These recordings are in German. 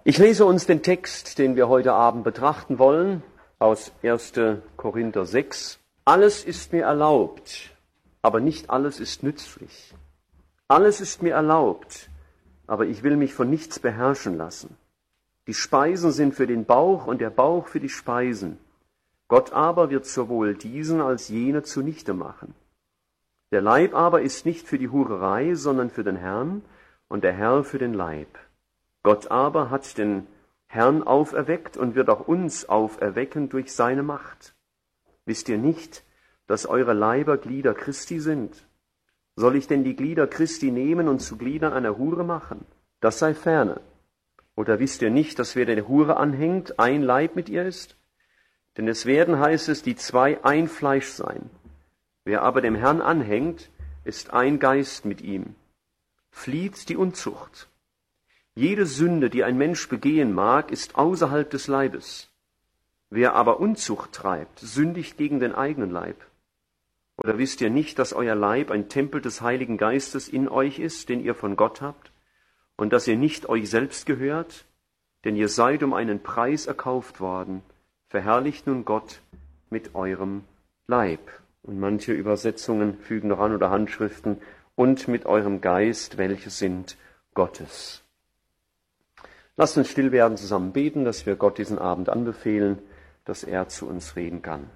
Ich lese uns den Text, den wir heute Abend betrachten wollen, aus 1. Korinther 6. Alles ist mir erlaubt, aber nicht alles ist nützlich. Alles ist mir erlaubt, aber ich will mich von nichts beherrschen lassen. Die Speisen sind für den Bauch und der Bauch für die Speisen. Gott aber wird sowohl diesen als jene zunichte machen. Der Leib aber ist nicht für die Hurerei, sondern für den Herrn und der Herr für den Leib. Gott aber hat den Herrn auferweckt und wird auch uns auferwecken durch seine Macht. Wisst ihr nicht, dass eure Leiber Glieder Christi sind? Soll ich denn die Glieder Christi nehmen und zu Gliedern einer Hure machen? Das sei ferne. Oder wisst ihr nicht, dass wer der Hure anhängt, ein Leib mit ihr ist? Denn es werden, heißt es, die zwei ein Fleisch sein. Wer aber dem Herrn anhängt, ist ein Geist mit ihm. Flieht die Unzucht. Jede Sünde, die ein Mensch begehen mag, ist außerhalb des Leibes. Wer aber Unzucht treibt, sündigt gegen den eigenen Leib. Oder wisst ihr nicht, dass euer Leib ein Tempel des Heiligen Geistes in euch ist, den ihr von Gott habt, und dass ihr nicht euch selbst gehört? Denn ihr seid um einen Preis erkauft worden. Verherrlicht nun Gott mit eurem Leib. Und manche Übersetzungen fügen noch an oder Handschriften, und mit eurem Geist, welche sind Gottes. Lasst uns still werden, zusammen beten, dass wir Gott diesen Abend anbefehlen, dass er zu uns reden kann.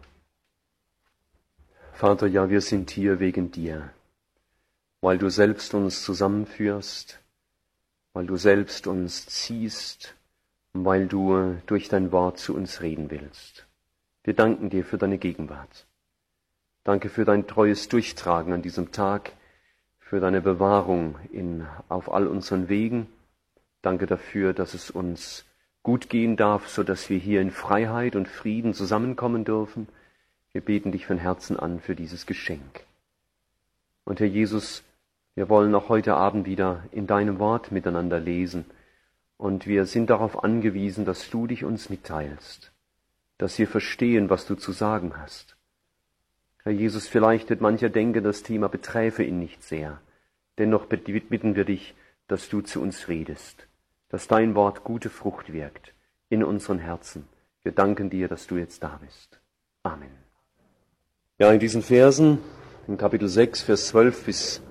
Vater, ja, wir sind hier wegen dir, weil du selbst uns zusammenführst, weil du selbst uns ziehst, weil du durch dein Wort zu uns reden willst. Wir danken dir für deine Gegenwart. Danke für dein treues Durchtragen an diesem Tag, für deine Bewahrung auf all unseren Wegen. Danke dafür, dass es uns gut gehen darf, so dass wir hier in Freiheit und Frieden zusammenkommen dürfen. Wir beten dich von Herzen an für dieses Geschenk. Und Herr Jesus, wir wollen auch heute Abend wieder in deinem Wort miteinander lesen. Und wir sind darauf angewiesen, dass du dich uns mitteilst, dass wir verstehen, was du zu sagen hast. Herr Jesus, vielleicht wird mancher denken, das Thema beträfe ihn nicht sehr. Dennoch bitten wir dich, dass du zu uns redest, dass dein Wort gute Frucht wirkt in unseren Herzen. Wir danken dir, dass du jetzt da bist. Amen. Ja, in diesen Versen, im Kapitel 6, Vers 12 bis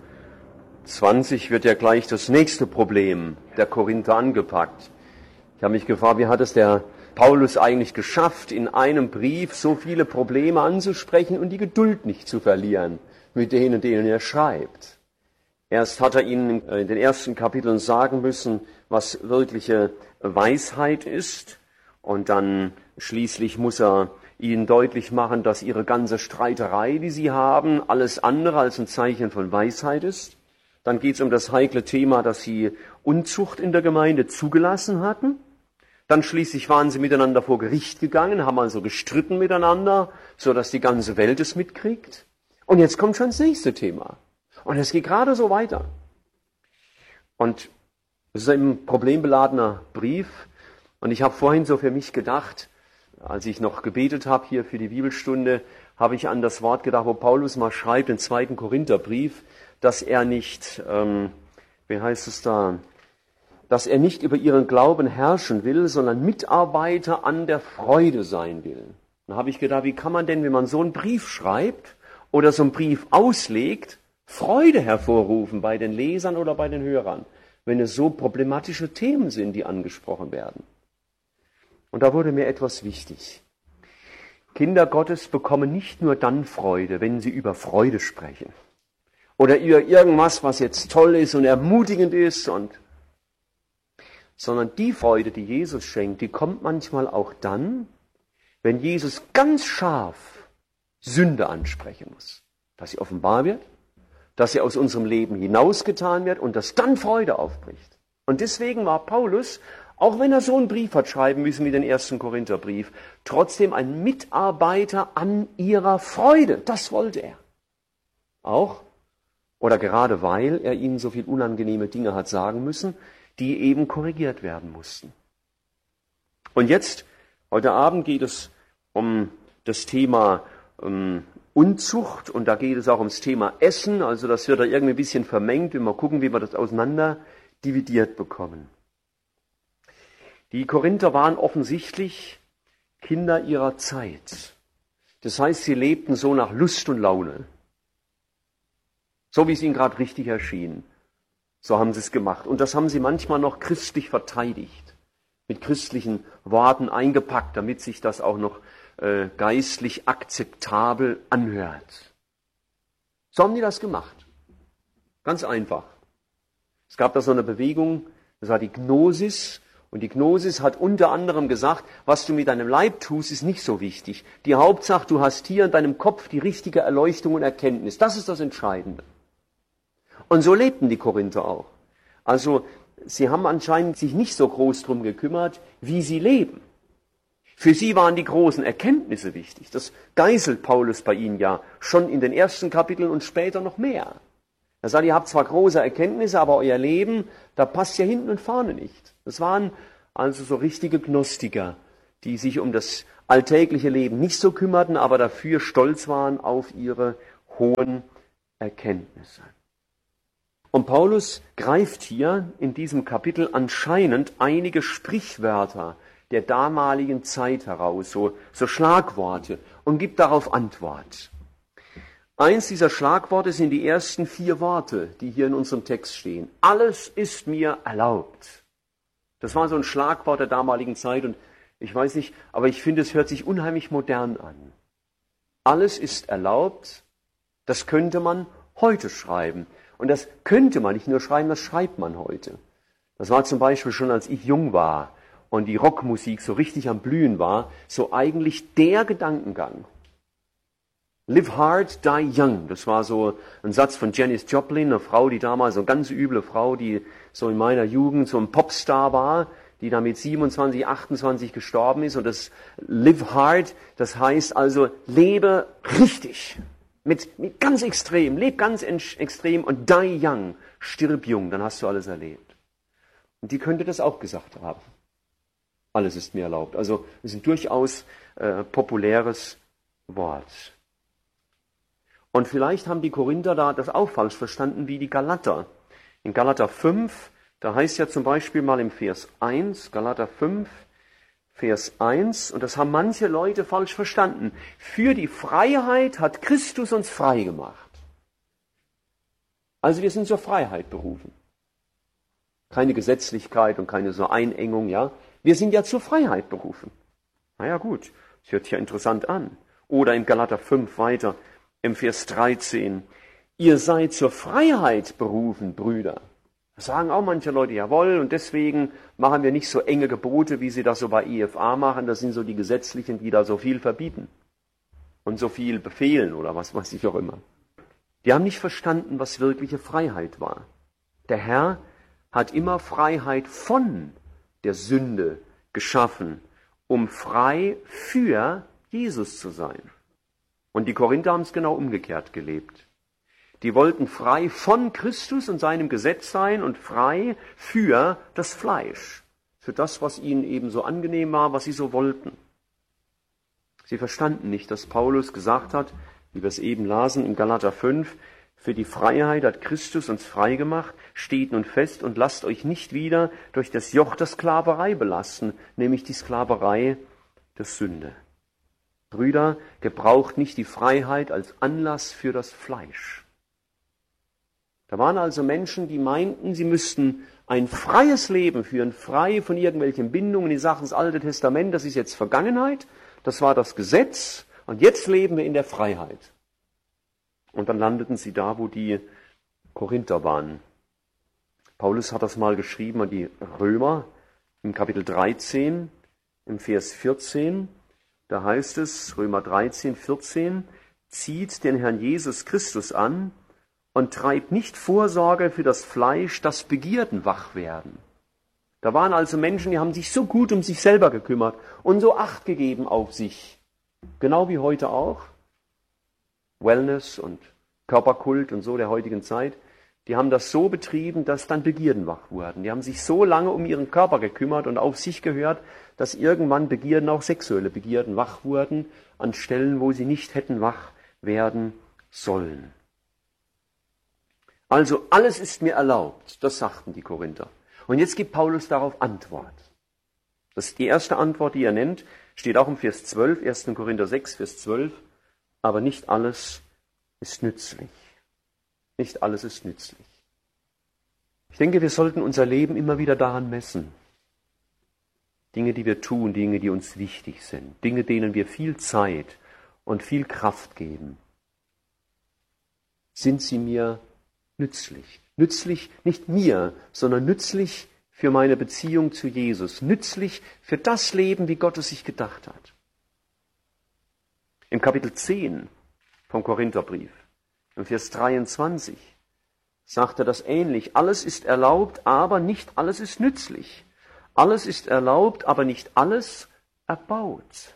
20, wird ja gleich das nächste Problem der Korinther angepackt. Ich habe mich gefragt, wie hat es der Paulus eigentlich geschafft, in einem Brief so viele Probleme anzusprechen und die Geduld nicht zu verlieren mit denen er schreibt. Erst hat er ihnen in den ersten Kapiteln sagen müssen, was wirkliche Weisheit ist, und dann schließlich muss er ihnen deutlich machen, dass ihre ganze Streiterei, die sie haben, alles andere als ein Zeichen von Weisheit ist. Dann geht es um das heikle Thema, dass sie Unzucht in der Gemeinde zugelassen hatten. Dann schließlich waren sie miteinander vor Gericht gegangen, haben also gestritten miteinander, so dass die ganze Welt es mitkriegt. Und jetzt kommt schon das nächste Thema. Und es geht gerade so weiter. Und es ist ein problembeladener Brief. Und ich habe vorhin so für mich gedacht, als ich noch gebetet habe hier für die Bibelstunde, habe ich an das Wort gedacht, wo Paulus mal schreibt, im 2. Korintherbrief, dass er nicht, dass er nicht über ihren Glauben herrschen will, sondern Mitarbeiter an der Freude sein will. Dann habe ich gedacht, wie kann man denn, wenn man so einen Brief schreibt oder so einen Brief auslegt, Freude hervorrufen bei den Lesern oder bei den Hörern, wenn es so problematische Themen sind, die angesprochen werden. Und da wurde mir etwas wichtig. Kinder Gottes bekommen nicht nur dann Freude, wenn sie über Freude sprechen. Oder über irgendwas, was jetzt toll ist und ermutigend ist, sondern die Freude, die Jesus schenkt, die kommt manchmal auch dann, wenn Jesus ganz scharf Sünde ansprechen muss. Dass sie offenbar wird, dass sie aus unserem Leben hinausgetan wird und dass dann Freude aufbricht. Und deswegen war Paulus, auch wenn er so einen Brief hat schreiben müssen wie den 1. Korintherbrief, trotzdem ein Mitarbeiter an ihrer Freude. Das wollte er. Auch, oder gerade weil er ihnen so viel unangenehme Dinge hat sagen müssen, die eben korrigiert werden mussten. Und jetzt, heute Abend geht es um das Thema Unzucht, und da geht es auch ums Thema Essen, also das wird da irgendwie ein bisschen vermengt, wir mal gucken, wie wir das auseinander dividiert bekommen. Die Korinther waren offensichtlich Kinder ihrer Zeit. Das heißt, sie lebten so nach Lust und Laune. So wie es ihnen gerade richtig erschien. So haben sie es gemacht. Und das haben sie manchmal noch christlich verteidigt. Mit christlichen Worten eingepackt, damit sich das auch noch geistlich akzeptabel anhört. So haben die das gemacht. Ganz einfach. Es gab da so eine Bewegung, das war die Gnosis. Und die Gnosis hat unter anderem gesagt, was du mit deinem Leib tust, ist nicht so wichtig. Die Hauptsache, du hast hier in deinem Kopf die richtige Erleuchtung und Erkenntnis. Das ist das Entscheidende. Und so lebten die Korinther auch. Also sie haben anscheinend sich nicht so groß drum gekümmert, wie sie leben. Für sie waren die großen Erkenntnisse wichtig. Das geißelt Paulus bei ihnen ja schon in den ersten Kapiteln und später noch mehr. Er sagt, ihr habt zwar große Erkenntnisse, aber euer Leben, da passt ja hinten und vorne nicht. Das waren also so richtige Gnostiker, die sich um das alltägliche Leben nicht so kümmerten, aber dafür stolz waren auf ihre hohen Erkenntnisse. Und Paulus greift hier in diesem Kapitel anscheinend einige Sprichwörter der damaligen Zeit heraus, so Schlagworte, und gibt darauf Antwort. Eins dieser Schlagworte sind die ersten 4 Worte, die hier in unserem Text stehen. Alles ist mir erlaubt. Das war so ein Schlagwort der damaligen Zeit und ich weiß nicht, aber ich finde, es hört sich unheimlich modern an. Alles ist erlaubt, das könnte man heute schreiben. Und das könnte man nicht nur schreiben, das schreibt man heute. Das war zum Beispiel schon, als ich jung war und die Rockmusik so richtig am Blühen war, so eigentlich der Gedankengang. Live hard, die young. Das war so ein Satz von Janis Joplin, eine Frau, die damals, so eine ganz üble Frau, die so in meiner Jugend so ein Popstar war, die da mit 27, 28 gestorben ist. Und das Live hard, das heißt also, lebe richtig. Mit ganz extrem, leb ganz extrem und die young, stirb jung, dann hast du alles erlebt. Und die könnte das auch gesagt haben. Alles ist mir erlaubt. Also es ist ein durchaus populäres Wort. Und vielleicht haben die Korinther da das auch falsch verstanden wie die Galater. In Galater 5, da heißt ja zum Beispiel mal im Vers 1, Galater 5, Vers 1, und das haben manche Leute falsch verstanden. Für die Freiheit hat Christus uns frei gemacht. Also wir sind zur Freiheit berufen. Keine Gesetzlichkeit und keine so Einengung, ja. Wir sind ja zur Freiheit berufen. Naja gut, das hört sich ja interessant an. Oder in Galater 5 weiter, im Vers 13, ihr seid zur Freiheit berufen, Brüder. Das sagen auch manche Leute, jawohl, und deswegen machen wir nicht so enge Gebote, wie sie das so bei IFA machen. Das sind so die Gesetzlichen, die da so viel verbieten und so viel befehlen oder was weiß ich auch immer. Die haben nicht verstanden, was wirkliche Freiheit war. Der Herr hat immer Freiheit von der Sünde geschaffen, um frei für Jesus zu sein. Und die Korinther haben es genau umgekehrt gelebt. Die wollten frei von Christus und seinem Gesetz sein und frei für das Fleisch, für das, was ihnen eben so angenehm war, was sie so wollten. Sie verstanden nicht, dass Paulus gesagt hat, wie wir es eben lasen in Galater 5, für die Freiheit hat Christus uns frei gemacht, steht nun fest und lasst euch nicht wieder durch das Joch der Sklaverei belasten, nämlich die Sklaverei der Sünde. Brüder, gebraucht nicht die Freiheit als Anlass für das Fleisch. Da waren also Menschen, die meinten, sie müssten ein freies Leben führen, frei von irgendwelchen Bindungen. Die Sachen des Alten Testament, das ist jetzt Vergangenheit, das war das Gesetz und jetzt leben wir in der Freiheit. Und dann landeten sie da, wo die Korinther waren. Paulus hat das mal geschrieben an die Römer im Kapitel 13, im Vers 14. Da heißt es, Römer 13, 14, zieht den Herrn Jesus Christus an und treibt nicht Vorsorge für das Fleisch, dass Begierden wach werden. Da waren also Menschen, die haben sich so gut um sich selber gekümmert und so Acht gegeben auf sich. Genau wie heute auch. Wellness und Körperkult und so der heutigen Zeit. Die haben das so betrieben, dass dann Begierden wach wurden. Die haben sich so lange um ihren Körper gekümmert und auf sich gehört, dass irgendwann Begierden, auch sexuelle Begierden, wach wurden an Stellen, wo sie nicht hätten wach werden sollen. Also alles ist mir erlaubt, das sagten die Korinther. Und jetzt gibt Paulus darauf Antwort. Das ist die erste Antwort, die er nennt, steht auch im Vers 12, 1. Korinther 6, Vers 12. Aber nicht alles ist nützlich. Nicht alles ist nützlich. Ich denke, wir sollten unser Leben immer wieder daran messen. Dinge, die wir tun, Dinge, die uns wichtig sind, Dinge, denen wir viel Zeit und viel Kraft geben. Sind sie mir nützlich? Nützlich nicht mir, sondern nützlich für meine Beziehung zu Jesus. Nützlich für das Leben, wie Gott es sich gedacht hat. Im Kapitel 10 vom Korintherbrief, im Vers 23, sagt er das ähnlich. Alles ist erlaubt, aber nicht alles ist nützlich. Alles ist erlaubt, aber nicht alles erbaut.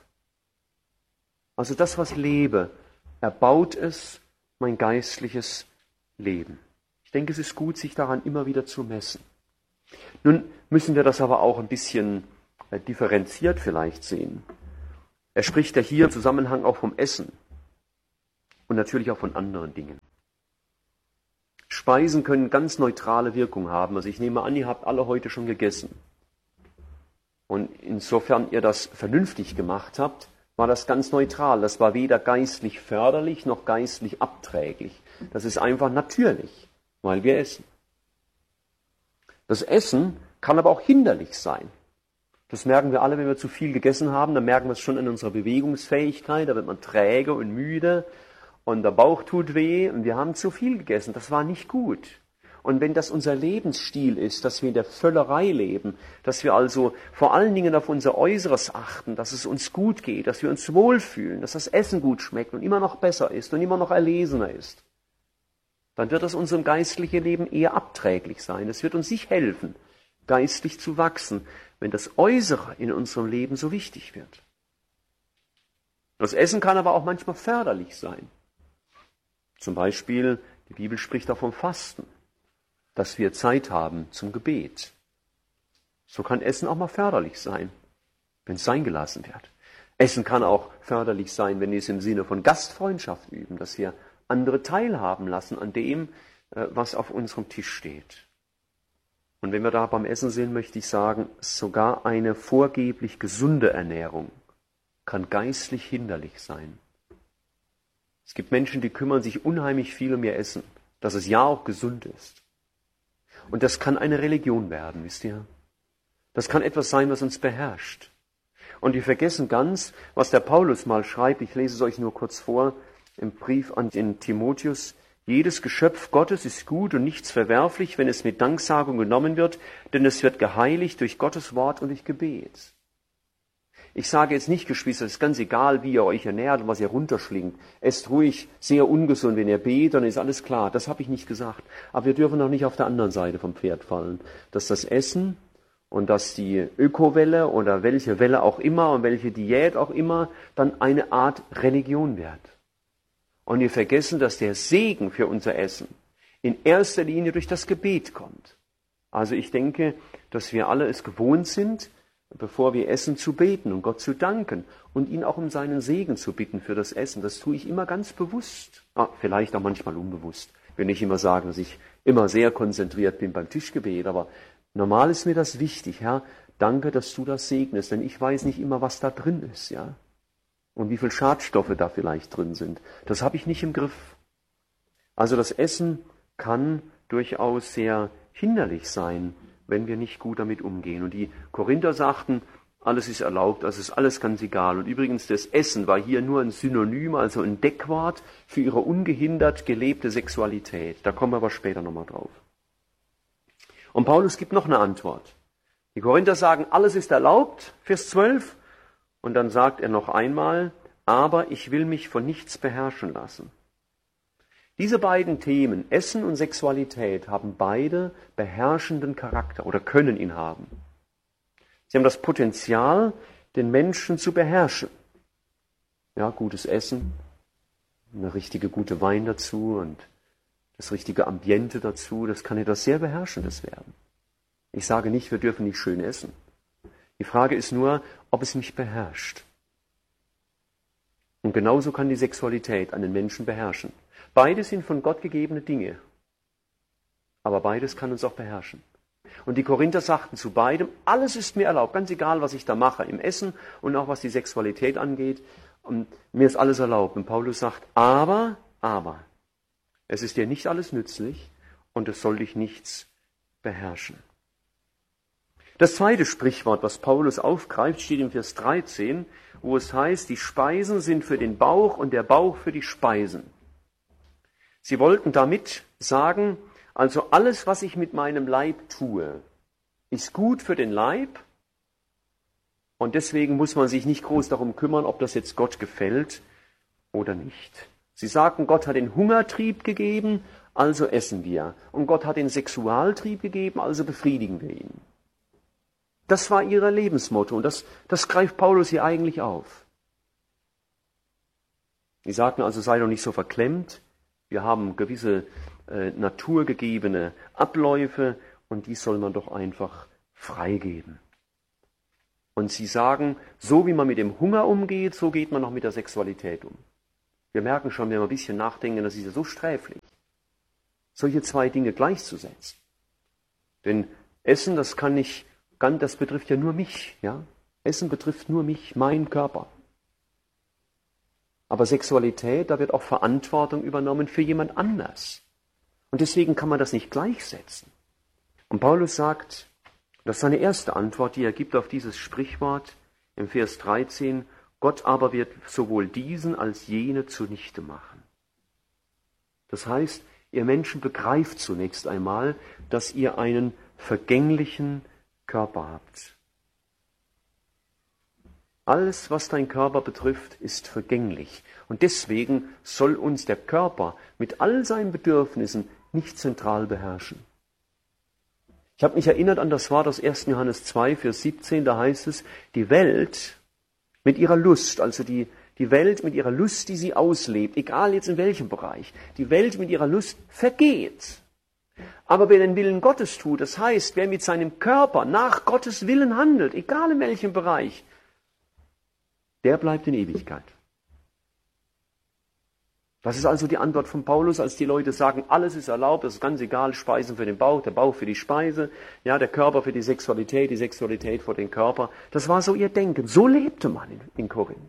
Also das, was ich lebe, erbaut es mein geistliches Leben. Ich denke, es ist gut, sich daran immer wieder zu messen. Nun müssen wir das aber auch ein bisschen differenziert vielleicht sehen. Er spricht ja hier im Zusammenhang auch vom Essen und natürlich auch von anderen Dingen. Speisen können ganz neutrale Wirkung haben. Also ich nehme an, ihr habt alle heute schon gegessen. Und insofern ihr das vernünftig gemacht habt, war das ganz neutral. Das war weder geistlich förderlich noch geistlich abträglich. Das ist einfach natürlich, weil wir essen. Das Essen kann aber auch hinderlich sein. Das merken wir alle, wenn wir zu viel gegessen haben. Dann merken wir es schon in unserer Bewegungsfähigkeit. Da wird man träge und müde und der Bauch tut weh und wir haben zu viel gegessen. Das war nicht gut. Und wenn das unser Lebensstil ist, dass wir in der Völlerei leben, dass wir also vor allen Dingen auf unser Äußeres achten, dass es uns gut geht, dass wir uns wohlfühlen, dass das Essen gut schmeckt und immer noch besser ist und immer noch erlesener ist, dann wird das unserem geistlichen Leben eher abträglich sein. Es wird uns nicht helfen, geistlich zu wachsen, wenn das Äußere in unserem Leben so wichtig wird. Das Essen kann aber auch manchmal förderlich sein. Zum Beispiel, die Bibel spricht auch vom Fasten, dass wir Zeit haben zum Gebet. So kann Essen auch mal förderlich sein, wenn es sein gelassen wird. Essen kann auch förderlich sein, wenn wir es im Sinne von Gastfreundschaft üben, dass wir andere teilhaben lassen an dem, was auf unserem Tisch steht. Und wenn wir da beim Essen sind, möchte ich sagen, sogar eine vorgeblich gesunde Ernährung kann geistlich hinderlich sein. Es gibt Menschen, die kümmern sich unheimlich viel um ihr Essen, dass es ja auch gesund ist. Und das kann eine Religion werden, wisst ihr? Das kann etwas sein, was uns beherrscht. Und wir vergessen ganz, was der Paulus mal schreibt, ich lese es euch nur kurz vor, im Brief an den Timotheus: Jedes Geschöpf Gottes ist gut und nichts verwerflich, wenn es mit Danksagung genommen wird, denn es wird geheiligt durch Gottes Wort und durch Gebet. Ich sage jetzt nicht, Geschwister, es ist ganz egal, wie ihr euch ernährt und was ihr runterschlingt. Esst ruhig sehr ungesund, wenn ihr betet, dann ist alles klar. Das habe ich nicht gesagt. Aber wir dürfen auch nicht auf der anderen Seite vom Pferd fallen, dass das Essen und dass die Ökowelle oder welche Welle auch immer und welche Diät auch immer dann eine Art Religion wird. Und wir vergessen, dass der Segen für unser Essen in erster Linie durch das Gebet kommt. Also ich denke, dass wir alle es gewohnt sind, bevor wir essen, zu beten und Gott zu danken und ihn auch um seinen Segen zu bitten für das Essen. Das tue ich immer ganz bewusst. Vielleicht auch manchmal unbewusst. Ich will nicht immer sagen, dass ich immer sehr konzentriert bin beim Tischgebet, aber normal ist mir das wichtig. Herr, danke, dass du das segnest, denn ich weiß nicht immer, was da drin ist, ja. Und wie viel Schadstoffe da vielleicht drin sind. Das habe ich nicht im Griff. Also das Essen kann durchaus sehr hinderlich sein, wenn wir nicht gut damit umgehen. Und die Korinther sagten, alles ist erlaubt, also ist alles ganz egal. Und übrigens, das Essen war hier nur ein Synonym, also ein Deckwort für ihre ungehindert gelebte Sexualität. Da kommen wir aber später nochmal drauf. Und Paulus gibt noch eine Antwort. Die Korinther sagen, alles ist erlaubt, Vers 12. Und dann sagt er noch einmal, aber ich will mich von nichts beherrschen lassen. Diese beiden Themen, Essen und Sexualität, haben beide beherrschenden Charakter oder können ihn haben. Sie haben das Potenzial, den Menschen zu beherrschen. Ja, gutes Essen, eine richtige gute Wein dazu und das richtige Ambiente dazu, das kann etwas sehr Beherrschendes werden. Ich sage nicht, wir dürfen nicht schön essen. Die Frage ist nur, ob es mich beherrscht. Und genauso kann die Sexualität einen Menschen beherrschen. Beide sind von Gott gegebene Dinge. Aber beides kann uns auch beherrschen. Und die Korinther sagten zu beidem, alles ist mir erlaubt, ganz egal, was ich da mache, im Essen und auch was die Sexualität angeht. Und mir ist alles erlaubt. Und Paulus sagt, aber, es ist dir nicht alles nützlich und es soll dich nichts beherrschen. Das zweite Sprichwort, was Paulus aufgreift, steht im Vers 13, wo es heißt, die Speisen sind für den Bauch und der Bauch für die Speisen. Sie wollten damit sagen, also alles, was ich mit meinem Leib tue, ist gut für den Leib und deswegen muss man sich nicht groß darum kümmern, ob das jetzt Gott gefällt oder nicht. Sie sagten, Gott hat den Hungertrieb gegeben, also essen wir. Und Gott hat den Sexualtrieb gegeben, also befriedigen wir ihn. Das war ihr Lebensmotto und das greift Paulus hier eigentlich auf. Sie sagten also, sei doch nicht so verklemmt. Wir haben gewisse naturgegebene Abläufe und die soll man doch einfach freigeben. Und sie sagen, so wie man mit dem Hunger umgeht, so geht man auch mit der Sexualität um. Wir merken schon, wenn wir ein bisschen nachdenken, das ist ja so sträflich, solche zwei Dinge gleichzusetzen. Denn Essen, das betrifft ja nur mich, ja? Essen betrifft nur mich, meinen Körper. Aber Sexualität, da wird auch Verantwortung übernommen für jemand anders. Und deswegen kann man das nicht gleichsetzen. Und Paulus sagt, das ist seine erste Antwort, die er gibt auf dieses Sprichwort im Vers 13, Gott aber wird sowohl diesen als jene zunichte machen. Das heißt, ihr Menschen begreift zunächst einmal, dass ihr einen vergänglichen Körper habt. Alles, was dein Körper betrifft, ist vergänglich. Und deswegen soll uns der Körper mit all seinen Bedürfnissen nicht zentral beherrschen. Ich habe mich erinnert an das Wort aus 1. Johannes 2, Vers 17, da heißt es, die Welt mit ihrer Lust, also die Welt mit ihrer Lust, die sie auslebt, egal jetzt in welchem Bereich, die Welt mit ihrer Lust vergeht. Aber wer den Willen Gottes tut, das heißt, wer mit seinem Körper nach Gottes Willen handelt, egal in welchem Bereich, der bleibt in Ewigkeit. Das ist also die Antwort von Paulus, als die Leute sagen, alles ist erlaubt, das ist ganz egal, Speisen für den Bauch, der Bauch für die Speise, ja, der Körper für die Sexualität für den Körper. Das war so ihr Denken. So lebte man in Korinth.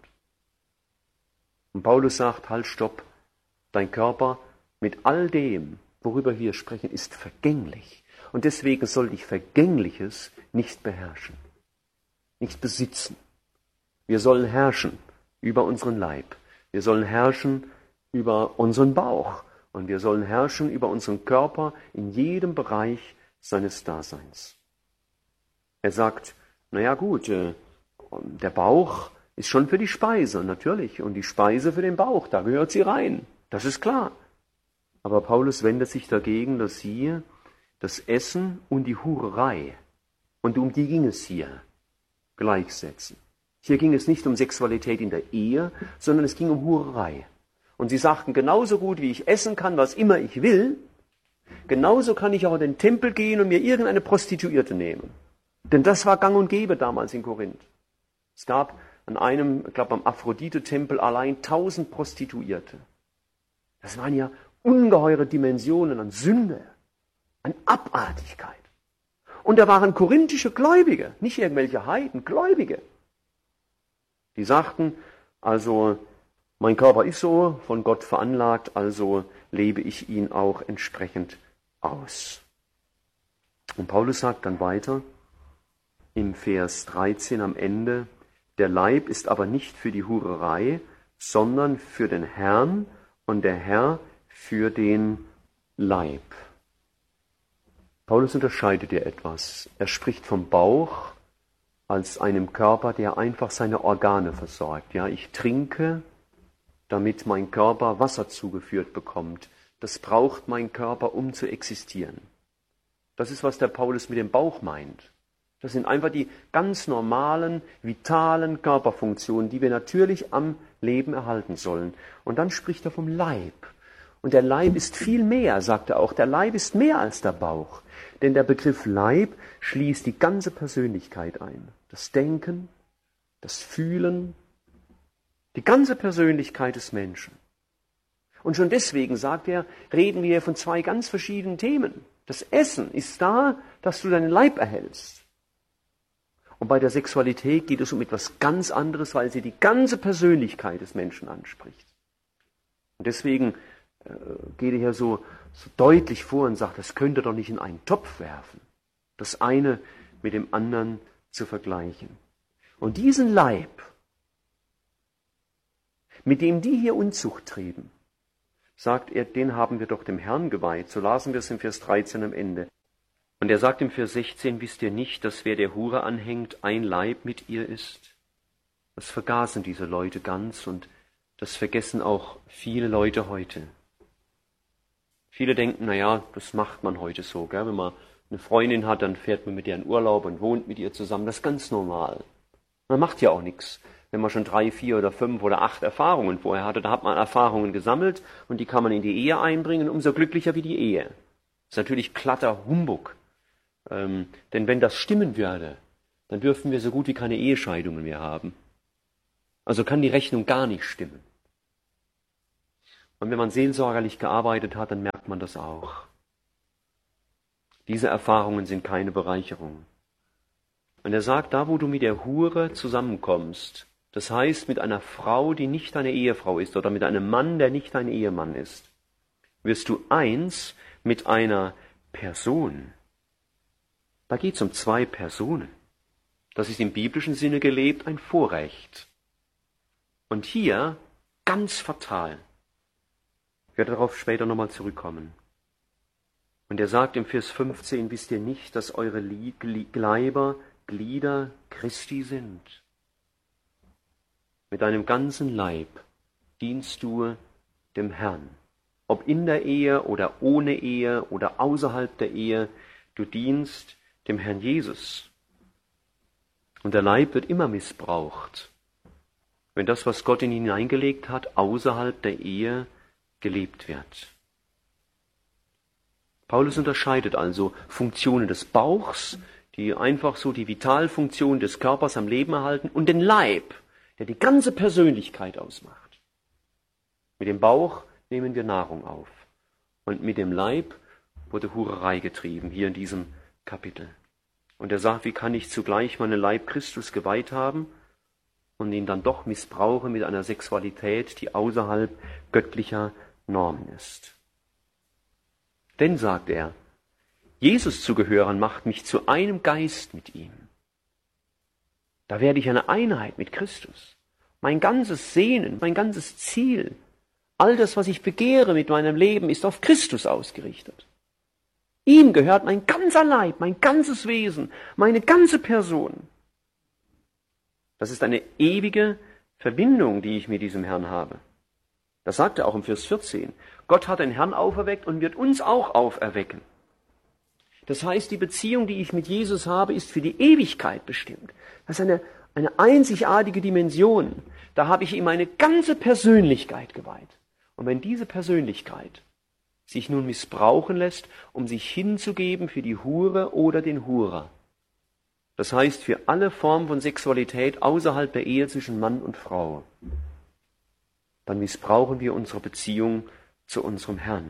Und Paulus sagt, halt, stopp, dein Körper mit all dem, worüber wir sprechen, ist vergänglich. Und deswegen soll dich Vergängliches nicht beherrschen, nicht besitzen. Wir sollen herrschen über unseren Leib. Wir sollen herrschen über unseren Bauch. Und wir sollen herrschen über unseren Körper in jedem Bereich seines Daseins. Er sagt, naja gut, der Bauch ist schon für die Speise, natürlich. Und die Speise für den Bauch, da gehört sie rein. Das ist klar. Aber Paulus wendet sich dagegen, dass sie das Essen und die Hurerei, und um die ging es hier, gleichsetzen. Hier ging es nicht um Sexualität in der Ehe, sondern es ging um Hurerei. Und sie sagten, genauso gut wie ich essen kann, was immer ich will, genauso kann ich auch in den Tempel gehen und mir irgendeine Prostituierte nehmen. Denn das war gang und gäbe damals in Korinth. Es gab an einem, ich glaube am Aphrodite-Tempel allein 1000 Prostituierte. Das waren ja ungeheure Dimensionen an Sünde, an Abartigkeit. Und da waren korinthische Gläubige, nicht irgendwelche Heiden, Gläubige. Die sagten, also mein Körper ist so von Gott veranlagt, also lebe ich ihn auch entsprechend aus. Und Paulus sagt dann weiter im Vers 13 am Ende, der Leib ist aber nicht für die Hurerei, sondern für den Herrn und der Herr für den Leib. Paulus unterscheidet hier etwas. Er spricht vom Bauch als einem Körper, der einfach seine Organe versorgt. Ja, ich trinke, damit mein Körper Wasser zugeführt bekommt. Das braucht mein Körper, um zu existieren. Das ist, was der Paulus mit dem Bauch meint. Das sind einfach die ganz normalen, vitalen Körperfunktionen, die wir natürlich am Leben erhalten sollen. Und dann spricht er vom Leib. Und der Leib ist viel mehr, sagt er auch. Der Leib ist mehr als der Bauch. Denn der Begriff Leib schließt die ganze Persönlichkeit ein. Das Denken, das Fühlen, die ganze Persönlichkeit des Menschen. Und schon deswegen, sagt er, reden wir von zwei ganz verschiedenen Themen. Das Essen ist da, dass du deinen Leib erhältst. Und bei der Sexualität geht es um etwas ganz anderes, weil sie die ganze Persönlichkeit des Menschen anspricht. Und deswegen geht er hier so deutlich vor und sagt, das könnt ihr doch nicht in einen Topf werfen, das eine mit dem anderen zu vergleichen. Und diesen Leib, mit dem die hier Unzucht trieben, sagt er, den haben wir doch dem Herrn geweiht. So lasen wir es im Vers 13 am Ende. Und er sagt im Vers 16, wisst ihr nicht, dass wer der Hure anhängt, ein Leib mit ihr ist? Das vergaßen diese Leute ganz und das vergessen auch viele Leute heute. Viele denken, naja, das macht man heute so. Gell? Wenn man eine Freundin hat, dann fährt man mit ihr in Urlaub und wohnt mit ihr zusammen. Das ist ganz normal. Man macht ja auch nichts. Wenn man schon 3, 4 oder 5 oder 8 Erfahrungen vorher hatte, da hat man Erfahrungen gesammelt und die kann man in die Ehe einbringen, umso glücklicher wie die Ehe. Das ist natürlich glatter Humbug. Denn wenn das stimmen würde, dann dürften wir so gut wie keine Ehescheidungen mehr haben. Also kann die Rechnung gar nicht stimmen. Und wenn man seelsorgerlich gearbeitet hat, dann merkt man das auch. Diese Erfahrungen sind keine Bereicherung. Und er sagt, da wo du mit der Hure zusammenkommst, das heißt mit einer Frau, die nicht deine Ehefrau ist, oder mit einem Mann, der nicht dein Ehemann ist, wirst du eins mit einer Person. Da geht es um 2 Personen. Das ist im biblischen Sinne gelebt ein Vorrecht. Und hier ganz fatal. Ich werde darauf später nochmal zurückkommen. Und er sagt im Vers 15, wisst ihr nicht, dass eure Leiber Glieder Christi sind? Mit deinem ganzen Leib dienst du dem Herrn. Ob in der Ehe oder ohne Ehe oder außerhalb der Ehe, du dienst dem Herrn Jesus. Und der Leib wird immer missbraucht, wenn das, was Gott in ihn hineingelegt hat, außerhalb der Ehe gelebt wird. Paulus unterscheidet also Funktionen des Bauchs, die einfach so die Vitalfunktion des Körpers am Leben erhalten, und den Leib, der die ganze Persönlichkeit ausmacht. Mit dem Bauch nehmen wir Nahrung auf. Und mit dem Leib wurde Hurerei getrieben, hier in diesem Kapitel. Und er sagt, wie kann ich zugleich meinen Leib Christus geweiht haben und ihn dann doch missbrauche mit einer Sexualität, die außerhalb göttlicher Normen ist. Denn, sagt er, Jesus zu gehören macht mich zu einem Geist mit ihm. Da werde ich eine Einheit mit Christus. Mein ganzes Sehnen, mein ganzes Ziel, all das, was ich begehre mit meinem Leben, ist auf Christus ausgerichtet. Ihm gehört mein ganzer Leib, mein ganzes Wesen, meine ganze Person. Das ist eine ewige Verbindung, die ich mit diesem Herrn habe. Das sagt er auch im Vers 14. Gott hat den Herrn auferweckt und wird uns auch auferwecken. Das heißt, die Beziehung, die ich mit Jesus habe, ist für die Ewigkeit bestimmt. Das ist eine einzigartige Dimension. Da habe ich ihm meine ganze Persönlichkeit geweiht. Und wenn diese Persönlichkeit sich nun missbrauchen lässt, um sich hinzugeben für die Hure oder den Hurer, das heißt für alle Formen von Sexualität außerhalb der Ehe zwischen Mann und Frau, dann missbrauchen wir unsere Beziehung zu unserem Herrn.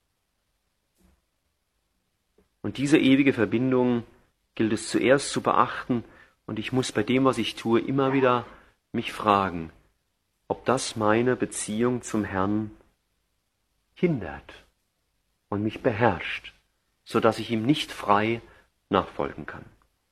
Und diese ewige Verbindung gilt es zuerst zu beachten, und ich muss bei dem, was ich tue, immer wieder mich fragen, ob das meine Beziehung zum Herrn hindert und mich beherrscht, so dass ich ihm nicht frei nachfolgen kann.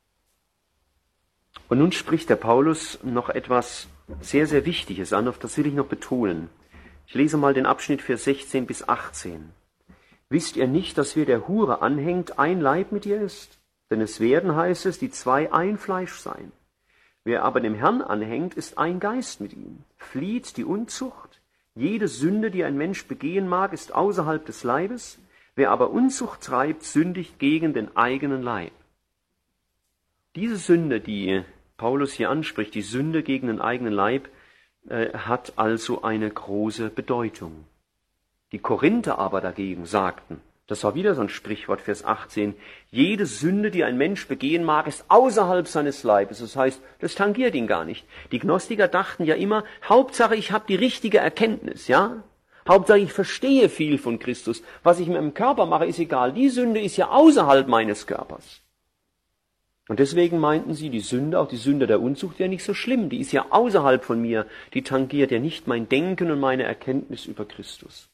Und nun spricht der Paulus noch etwas sehr, sehr Wichtiges an, auf das will ich noch betonen. Ich lese mal den Abschnitt Vers 16 bis 18. Wisst ihr nicht, dass wer der Hure anhängt, ein Leib mit ihr ist? Denn es werden, heißt es, die 2 ein Fleisch sein. Wer aber dem Herrn anhängt, ist ein Geist mit ihm. Flieht die Unzucht. Jede Sünde, die ein Mensch begehen mag, ist außerhalb des Leibes. Wer aber Unzucht treibt, sündigt gegen den eigenen Leib. Diese Sünde, die Paulus hier anspricht, die Sünde gegen den eigenen Leib, hat also eine große Bedeutung. Die Korinther aber dagegen sagten, das war wieder so ein Sprichwort, Vers 18, jede Sünde, die ein Mensch begehen mag, ist außerhalb seines Leibes. Das heißt, das tangiert ihn gar nicht. Die Gnostiker dachten ja immer, Hauptsache, ich habe die richtige Erkenntnis, ja? Hauptsache ich verstehe viel von Christus. Was ich mit dem Körper mache, ist egal. Die Sünde ist ja außerhalb meines Körpers. Und deswegen meinten sie, die Sünde, auch die Sünde der Unzucht, wäre nicht so schlimm. Die ist ja außerhalb von mir. Die tangiert ja nicht mein Denken und meine Erkenntnis über Christus.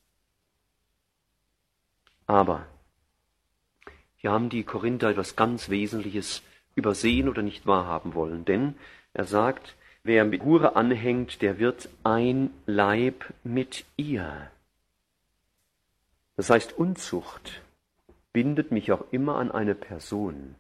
Aber hier haben die Korinther etwas ganz Wesentliches übersehen oder nicht wahrhaben wollen. Denn er sagt, wer mit Hure anhängt, der wird ein Leib mit ihr. Das heißt, Unzucht bindet mich auch immer an eine Person.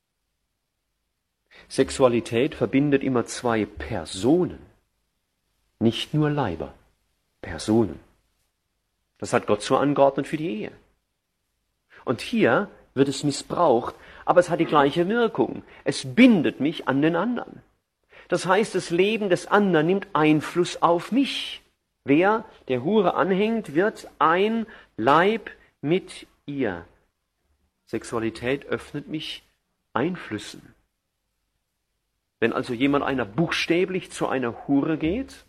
Sexualität verbindet immer zwei Personen, nicht nur Leiber, Personen. Das hat Gott so angeordnet für die Ehe. Und hier wird es missbraucht, aber es hat die gleiche Wirkung. Es bindet mich an den anderen. Das heißt, das Leben des anderen nimmt Einfluss auf mich. Wer der Hure anhängt, wird ein Leib mit ihr. Sexualität öffnet mich Einflüssen. Wenn also jemand einer buchstäblich zu einer Hure geht,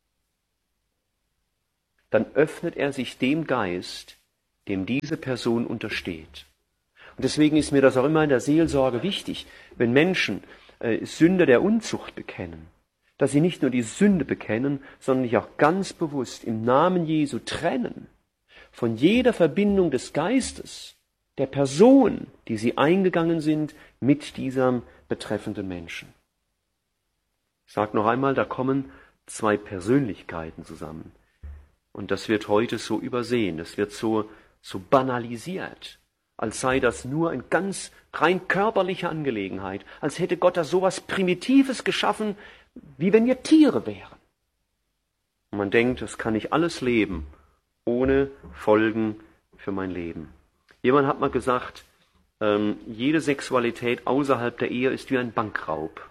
dann öffnet er sich dem Geist, dem diese Person untersteht. Und deswegen ist mir das auch immer in der Seelsorge wichtig, wenn Menschen Sünde der Unzucht bekennen, dass sie nicht nur die Sünde bekennen, sondern sich auch ganz bewusst im Namen Jesu trennen von jeder Verbindung des Geistes, der Person, die sie eingegangen sind mit diesem betreffenden Menschen. Ich sage noch einmal, da kommen zwei Persönlichkeiten zusammen. Und das wird heute so übersehen, das wird so banalisiert, als sei das nur eine ganz rein körperliche Angelegenheit, als hätte Gott da so was Primitives geschaffen, wie wenn wir Tiere wären. Und man denkt, das kann ich alles leben, ohne Folgen für mein Leben. Jemand hat mal gesagt, jede Sexualität außerhalb der Ehe ist wie ein Bankraub.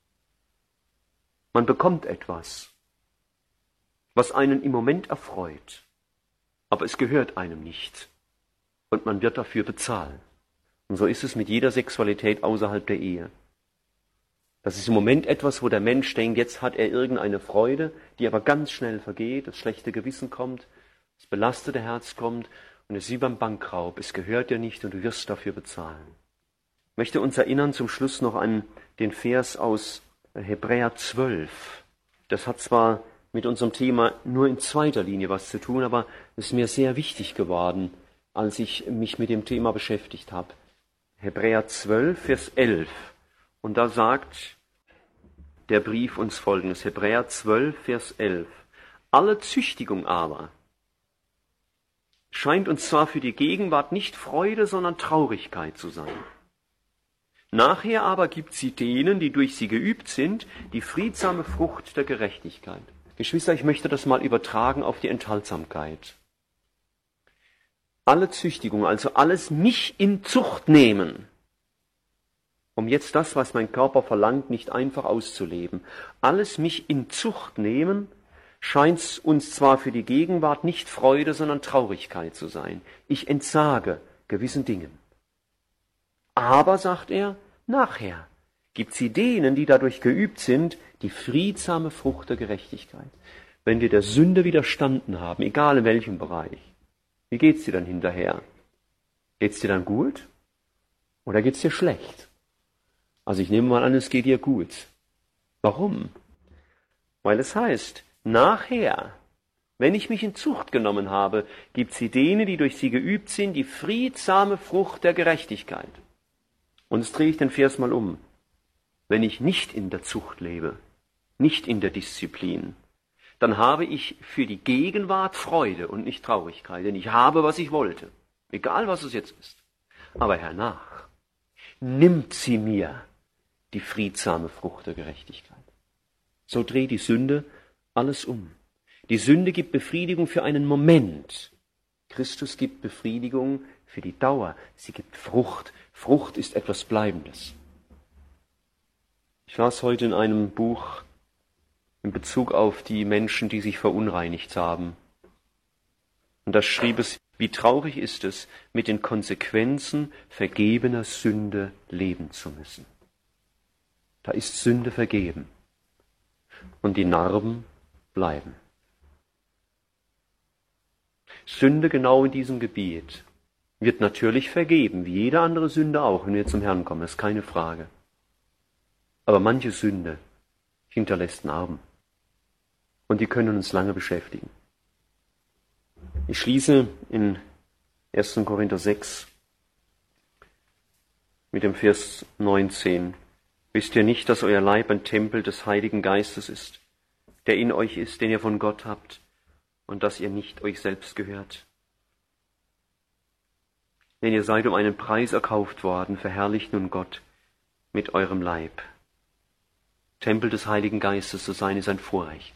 Man bekommt etwas, was einen im Moment erfreut, aber es gehört einem nicht und man wird dafür bezahlen. Und so ist es mit jeder Sexualität außerhalb der Ehe. Das ist im Moment etwas, wo der Mensch denkt, jetzt hat er irgendeine Freude, die aber ganz schnell vergeht, das schlechte Gewissen kommt, das belastete Herz kommt und es ist wie beim Bankraub, es gehört dir nicht und du wirst dafür bezahlen. Ich möchte uns erinnern zum Schluss noch an den Vers aus Hebräer 12. Das hat zwar mit unserem Thema nur in zweiter Linie was zu tun, aber es ist mir sehr wichtig geworden, als ich mich mit dem Thema beschäftigt habe. Hebräer 12, Vers 11. Und da sagt der Brief uns Folgendes. Hebräer 12, Vers 11. Alle Züchtigung aber scheint uns zwar für die Gegenwart nicht Freude, sondern Traurigkeit zu sein. Nachher aber gibt sie denen, die durch sie geübt sind, die friedsame Frucht der Gerechtigkeit. Geschwister, ich möchte das mal übertragen auf die Enthaltsamkeit. Alle Züchtigung, also alles mich in Zucht nehmen, um jetzt das, was mein Körper verlangt, nicht einfach auszuleben. Alles mich in Zucht nehmen, scheint uns zwar für die Gegenwart nicht Freude, sondern Traurigkeit zu sein. Ich entsage gewissen Dingen. Aber, sagt er, nachher gibt sie denen, die dadurch geübt sind, die friedsame Frucht der Gerechtigkeit. Wenn wir der Sünde widerstanden haben, egal in welchem Bereich, wie geht's dir dann hinterher? Geht's dir dann gut? Oder geht's dir schlecht? Also ich nehme mal an, es geht dir gut. Warum? Weil es heißt, nachher, wenn ich mich in Zucht genommen habe, gibt sie denen, die durch sie geübt sind, die friedsame Frucht der Gerechtigkeit. Und jetzt drehe ich den Vers mal um. Wenn ich nicht in der Zucht lebe, nicht in der Disziplin, dann habe ich für die Gegenwart Freude und nicht Traurigkeit, denn ich habe, was ich wollte, egal was es jetzt ist. Aber hernach nimmt sie mir die friedsame Frucht der Gerechtigkeit. So dreht die Sünde alles um. Die Sünde gibt Befriedigung für einen Moment. Christus gibt Befriedigung für die Dauer. Sie gibt Frucht. Frucht ist etwas Bleibendes. Ich las heute in einem Buch in Bezug auf die Menschen, die sich verunreinigt haben. Und da schrieb es, wie traurig ist es, mit den Konsequenzen vergebener Sünde leben zu müssen. Da ist Sünde vergeben und die Narben bleiben. Sünde genau in diesem Gebiet wird natürlich vergeben, wie jede andere Sünde auch, wenn wir zum Herrn kommen, das ist keine Frage. Aber manche Sünde hinterlässt Narben. Und die können uns lange beschäftigen. Ich schließe in 1. Korinther 6 mit dem Vers 19. Wisst ihr nicht, dass euer Leib ein Tempel des Heiligen Geistes ist, der in euch ist, den ihr von Gott habt, und dass ihr nicht euch selbst gehört? Denn ihr seid um einen Preis erkauft worden, verherrlicht nun Gott mit eurem Leib. Tempel des Heiligen Geistes zu sein, ist ein Vorrecht,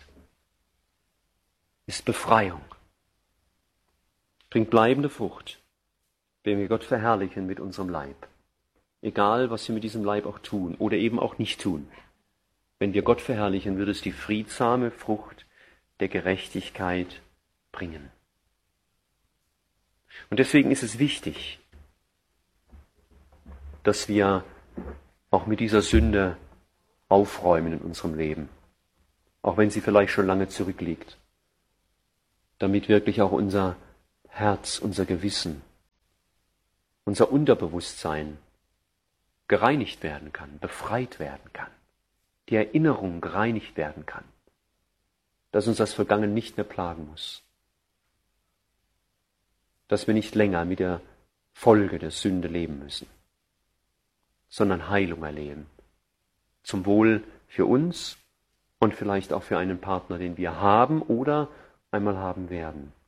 ist Befreiung, bringt bleibende Frucht, wenn wir Gott verherrlichen mit unserem Leib. Egal, was wir mit diesem Leib auch tun oder eben auch nicht tun. Wenn wir Gott verherrlichen, wird es die friedsame Frucht der Gerechtigkeit bringen. Und deswegen ist es wichtig, dass wir auch mit dieser Sünde aufräumen in unserem Leben, auch wenn sie vielleicht schon lange zurückliegt, damit wirklich auch unser Herz, unser Gewissen, unser Unterbewusstsein gereinigt werden kann, befreit werden kann, die Erinnerung gereinigt werden kann, dass uns das Vergangene nicht mehr plagen muss, dass wir nicht länger mit der Folge der Sünde leben müssen, sondern Heilung erleben, zum Wohl für uns und vielleicht auch für einen Partner, den wir haben oder einmal haben werden.